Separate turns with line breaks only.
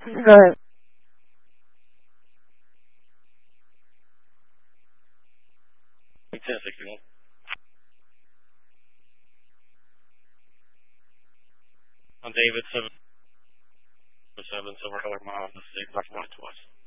Go ahead.
1061. On David 707 Silver Color Mile, the state, Northwest.